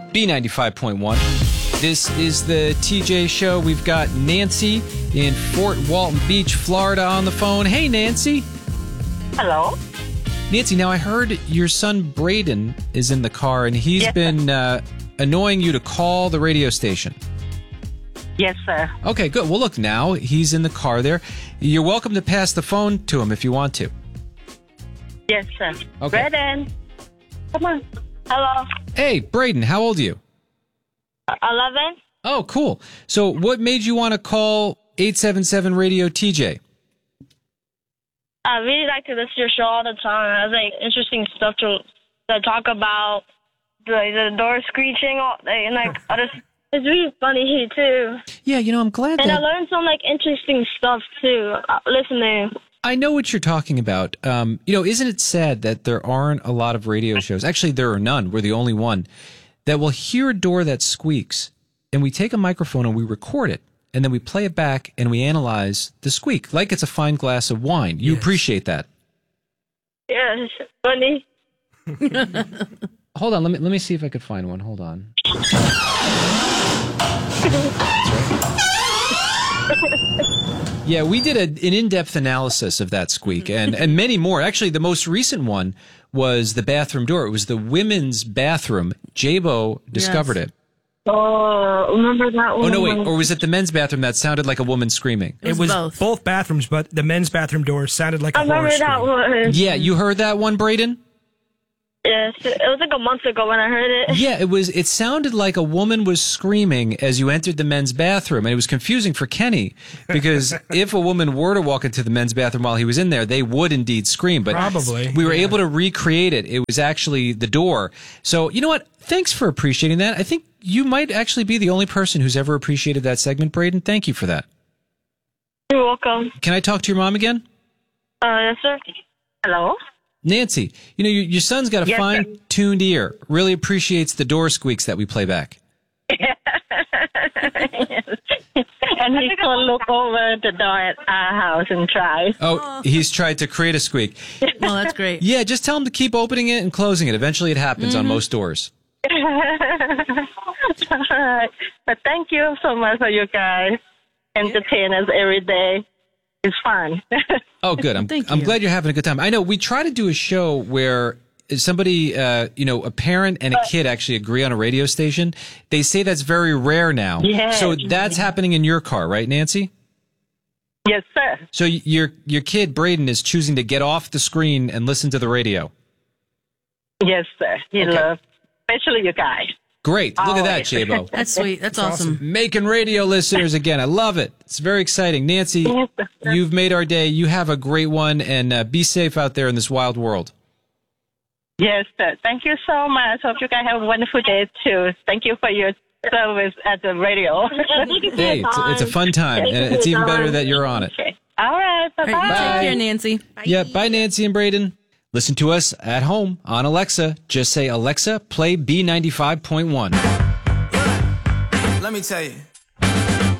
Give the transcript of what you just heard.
B95.1. This is the TJ Show. We've got Nancy in Fort Walton Beach, Florida on the phone. Hey, Nancy. Hello. Nancy, now I heard your son Braden is in the car, and he's been annoying you to call the radio station. Yes, sir. Okay, good. Well, look, now he's in the car there. You're welcome to pass the phone to him if you want to. Yes, sir. Okay. Braden, come on. Hello. Hey, Braden, how old are you? 11. Oh, cool. So what made you want to call 877 Radio TJ? I really like to listen to your show all the time. It has like interesting stuff to talk about, the door screeching, and like other. It's really funny too. Yeah, I'm glad and that... I learned some like interesting stuff too. Listening. I know what you're talking about. Isn't it sad that there aren't a lot of radio shows? Actually, there are none. We're the only one that will hear a door that squeaks, and we take a microphone and we record it, and then we play it back and we analyze the squeak like it's a fine glass of wine. You appreciate that? Yeah, it's funny. Hold on, let me see if I could find one. Hold on. Yeah, we did an in-depth analysis of that squeak and many more. Actually, the most recent one was the bathroom door. It was the women's bathroom. Jabo discovered it. Oh, remember that one? Oh, no, wait. Or was it the men's bathroom that sounded like a woman screaming? It was both bathrooms, but the men's bathroom door sounded like a horror scream. I remember that one. Yeah, you heard that one, Braden? Yes, it was like a month ago when I heard it. Yeah, it sounded like a woman was screaming as you entered the men's bathroom, and it was confusing for Kenny, because if a woman were to walk into the men's bathroom while he was in there, they would indeed scream, but probably. We were able to recreate it. It was actually the door. So, you know what? Thanks for appreciating that. I think you might actually be the only person who's ever appreciated that segment, Braden. Thank you for that. You're welcome. Can I talk to your mom again? Yes, sir. Hello? Nancy, your son's got a fine-tuned ear. Really appreciates the door squeaks that we play back. And he's going to look over the door at our house and try. Oh, he's tried to create a squeak. Well, that's great. Yeah, just tell him to keep opening it and closing it. Eventually it happens on most doors. All right. But thank you so much for you guys. Entertain us every day. It's fun. Oh, good. I'm glad you're having a good time. I know we try to do a show where somebody, a parent and a kid actually agree on a radio station. They say that's very rare now. Yes. So that's happening in your car, right, Nancy? Yes, sir. So your kid, Braden, is choosing to get off the screen and listen to the radio. Yes, sir. He loves, especially you guys. Great. Look at that, Jabo. That's sweet. That's awesome. Making radio listeners again. I love it. It's very exciting. Nancy, you've made our day. You have a great one, and be safe out there in this wild world. Yes, sir. Thank you so much. Hope you guys have a wonderful day, too. Thank you for your service at the radio. Hey, it's a fun time, and it's even better that you're on it. Okay. All right. Bye-bye. All right, take care, Nancy. Bye. Yeah, bye, Nancy and Braden. Listen to us at home on Alexa. Just say, Alexa, play B95.1. Let me tell you.